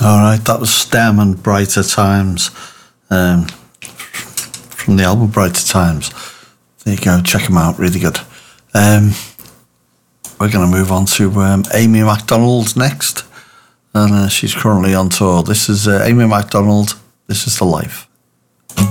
All right, that was STEM and Brighter Times from the album Brighter Times. There you go, check them out, really good. We're going to move on to Amy Macdonald next, and she's currently on tour. This is Amy Macdonald, This Is the Life.